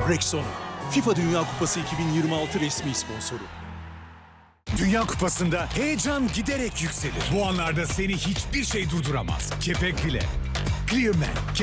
Rexona, FIFA Dünya Kupası 2026 resmi sponsoru. Dünya Kupası'nda heyecan giderek yükselir. Bu anlarda seni hiçbir şey durduramaz. Kepek bile. Clearman.